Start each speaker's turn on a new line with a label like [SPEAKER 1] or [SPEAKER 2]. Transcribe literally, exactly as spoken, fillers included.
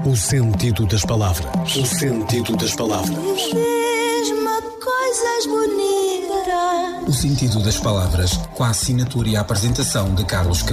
[SPEAKER 1] O sentido das palavras. O sentido das palavras.
[SPEAKER 2] Diz-me coisas bonitas.
[SPEAKER 3] O sentido das palavras, com a assinatura e a apresentação de Carlos